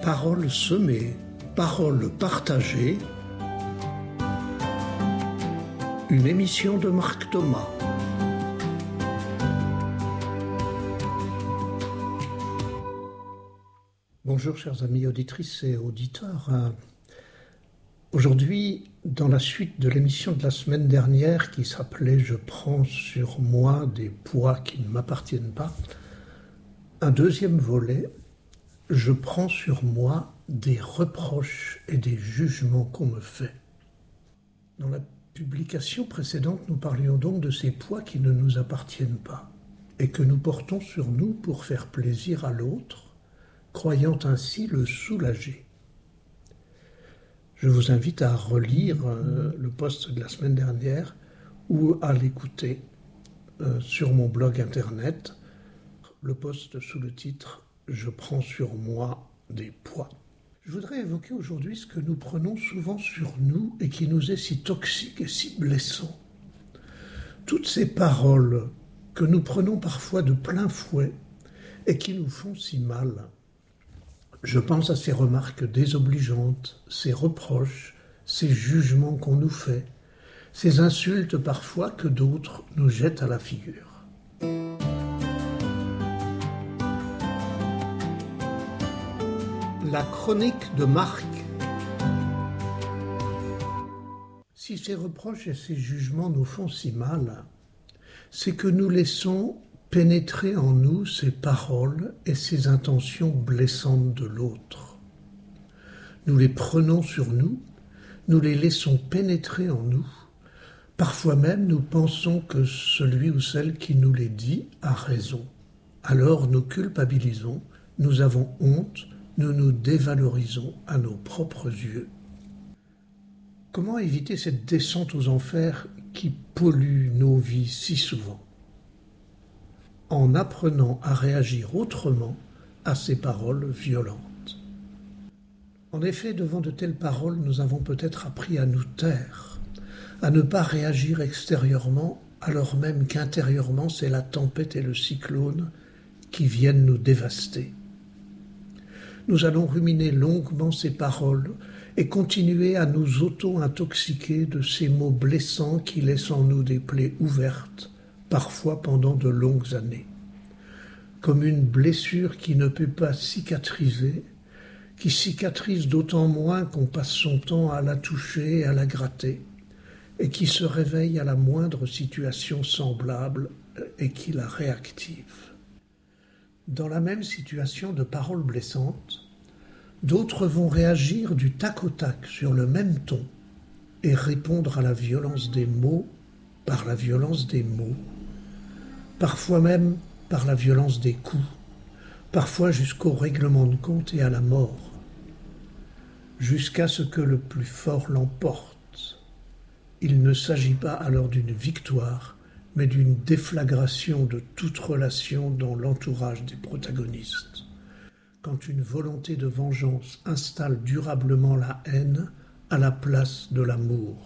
Paroles semées, paroles partagées. Une émission de Marc Thomas. Bonjour chers amis auditrices et auditeurs. Aujourd'hui, dans la suite de l'émission de la semaine dernière qui s'appelait « Je prends sur moi des poids qui ne m'appartiennent pas », un deuxième volet, « Je prends sur moi des reproches et des jugements qu'on me fait ». Dans la publication précédente, nous parlions donc de ces poids qui ne nous appartiennent pas et que nous portons sur nous pour faire plaisir à l'autre, croyant ainsi le soulager. Je vous invite à relire le post de la semaine dernière ou à l'écouter sur mon blog internet, le post sous le titre « Je prends sur moi des poids ». Je voudrais évoquer aujourd'hui ce que nous prenons souvent sur nous et qui nous est si toxique et si blessant. Toutes ces paroles que nous prenons parfois de plein fouet et qui nous font si mal. Je pense à ces remarques désobligeantes, ces reproches, ces jugements qu'on nous fait, ces insultes parfois que d'autres nous jettent à la figure. La chronique de Marc. Si ces reproches et ces jugements nous font si mal, c'est que nous laissons pénétrer en nous ces paroles et ces intentions blessantes de l'autre. Nous les prenons sur nous, nous les laissons pénétrer en nous. Parfois même, nous pensons que celui ou celle qui nous les dit a raison. Alors nous culpabilisons, nous avons honte, nous nous dévalorisons à nos propres yeux. Comment éviter cette descente aux enfers qui pollue nos vies si souvent ? En apprenant à réagir autrement à ces paroles violentes. En effet, devant de telles paroles, nous avons peut-être appris à nous taire, à ne pas réagir extérieurement, alors même qu'intérieurement, c'est la tempête et le cyclone qui viennent nous dévaster. Nous allons ruminer longuement ces paroles et continuer à nous auto-intoxiquer de ces mots blessants qui laissent en nous des plaies ouvertes, parfois pendant de longues années. Comme une blessure qui ne peut pas cicatriser, qui cicatrise d'autant moins qu'on passe son temps à la toucher et à la gratter, et qui se réveille à la moindre situation semblable et qui la réactive. Dans la même situation de paroles blessantes, d'autres vont réagir du tac au tac sur le même ton et répondre à la violence des mots par la violence des mots, parfois même par la violence des coups, parfois jusqu'au règlement de compte et à la mort, jusqu'à ce que le plus fort l'emporte. Il ne s'agit pas alors d'une victoire, mais d'une déflagration de toute relation dans l'entourage des protagonistes. Quand une volonté de vengeance installe durablement la haine à la place de l'amour.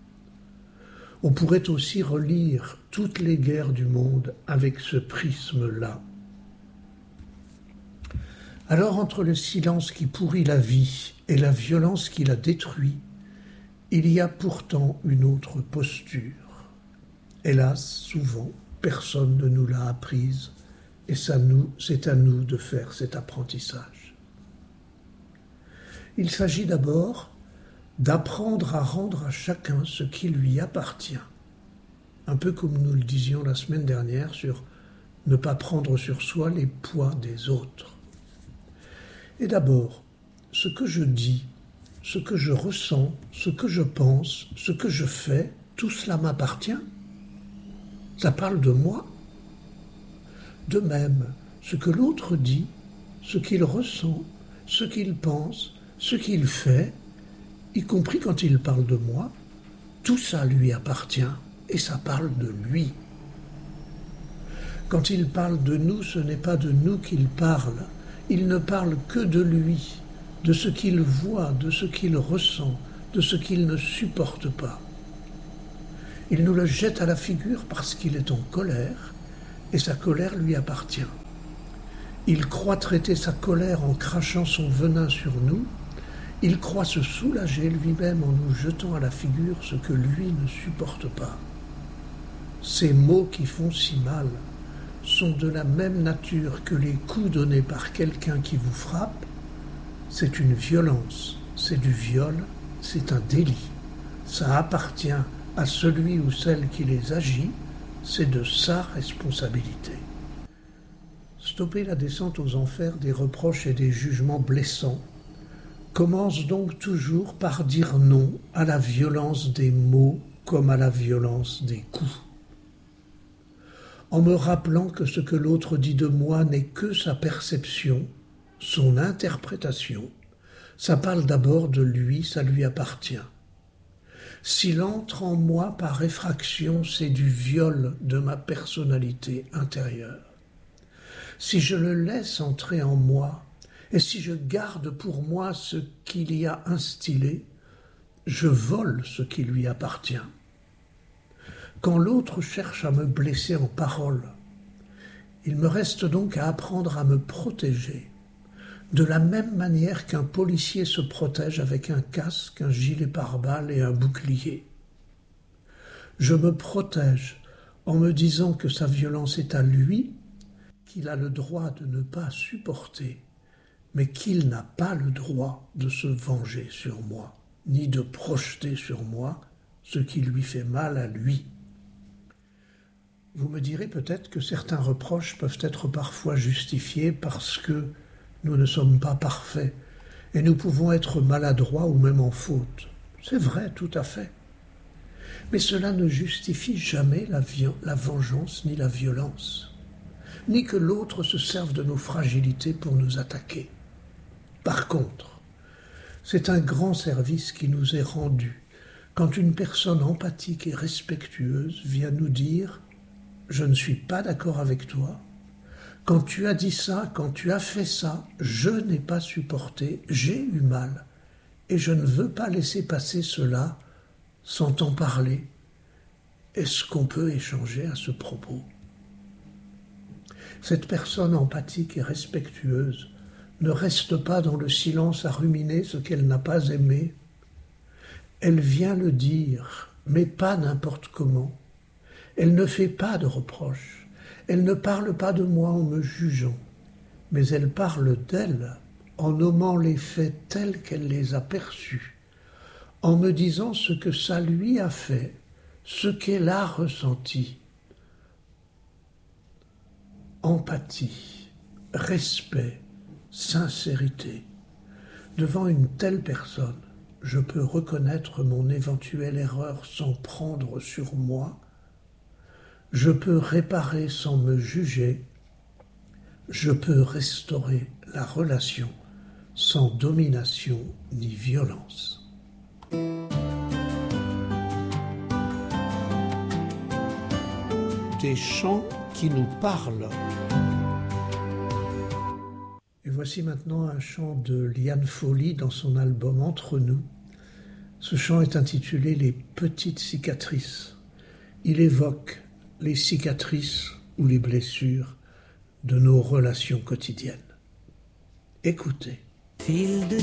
On pourrait aussi relire toutes les guerres du monde avec ce prisme-là. Alors, entre le silence qui pourrit la vie et la violence qui la détruit, il y a pourtant une autre posture. Hélas, souvent, personne ne nous l'a apprise, et c'est à nous de faire cet apprentissage. Il s'agit d'abord d'apprendre à rendre à chacun ce qui lui appartient. Un peu comme nous le disions la semaine dernière sur ne pas prendre sur soi les poids des autres. Et d'abord, ce que je dis, ce que je ressens, ce que je pense, ce que je fais, tout cela m'appartient. Ça parle de moi. De même, ce que l'autre dit, ce qu'il ressent, ce qu'il pense, ce qu'il fait, y compris quand il parle de moi, tout ça lui appartient et ça parle de lui. Quand il parle de nous, ce n'est pas de nous qu'il parle, il ne parle que de lui, de ce qu'il voit, de ce qu'il ressent, de ce qu'il ne supporte pas. Il nous le jette à la figure parce qu'il est en colère et sa colère lui appartient. Il croit traiter sa colère en crachant son venin sur nous. Il croit se soulager lui-même en nous jetant à la figure ce que lui ne supporte pas. Ces mots qui font si mal sont de la même nature que les coups donnés par quelqu'un qui vous frappe. C'est une violence, c'est du viol, c'est un délit. Ça appartient à celui ou celle qui les agit, c'est de sa responsabilité. Stopper la descente aux enfers des reproches et des jugements blessants commence donc toujours par dire non à la violence des mots comme à la violence des coups. En me rappelant que ce que l'autre dit de moi n'est que sa perception, son interprétation, ça parle d'abord de lui, ça lui appartient. S'il entre en moi par effraction, c'est du viol de ma personnalité intérieure. Si je le laisse entrer en moi, et si je garde pour moi ce qu'il y a instillé, je vole ce qui lui appartient. Quand l'autre cherche à me blesser en parole, il me reste donc à apprendre à me protéger, de la même manière qu'un policier se protège avec un casque, un gilet pare-balles et un bouclier. Je me protège en me disant que sa violence est à lui, qu'il a le droit de ne pas supporter, mais qu'il n'a pas le droit de se venger sur moi, ni de projeter sur moi ce qui lui fait mal à lui. Vous me direz peut-être que certains reproches peuvent être parfois justifiés parce que nous ne sommes pas parfaits et nous pouvons être maladroits ou même en faute. C'est vrai, tout à fait. Mais cela ne justifie jamais la vengeance ni la violence, ni que l'autre se serve de nos fragilités pour nous attaquer. Par contre, c'est un grand service qui nous est rendu quand une personne empathique et respectueuse vient nous dire « Je ne suis pas d'accord avec toi. Quand tu as dit ça, quand tu as fait ça, je n'ai pas supporté, j'ai eu mal. Et je ne veux pas laisser passer cela sans t'en parler. Est-ce qu'on peut échanger à ce propos ?» Cette personne empathique et respectueuse ne reste pas dans le silence à ruminer ce qu'elle n'a pas aimé. Elle vient le dire, mais pas n'importe comment. Elle ne fait pas de reproches. Elle ne parle pas de moi en me jugeant, mais elle parle d'elle en nommant les faits tels qu'elle les a perçus, en me disant ce que ça lui a fait, ce qu'elle a ressenti. Empathie, respect, sincérité. Devant une telle personne, je peux reconnaître mon éventuelle erreur sans prendre sur moi. Je peux réparer sans me juger. Je peux restaurer la relation sans domination ni violence. Des chants qui nous parlent. Et voici maintenant un chant de Liane Folly dans son album Entre nous. Ce chant est intitulé « Les petites cicatrices ». Il évoque les cicatrices ou les blessures de nos relations quotidiennes. Écoutez.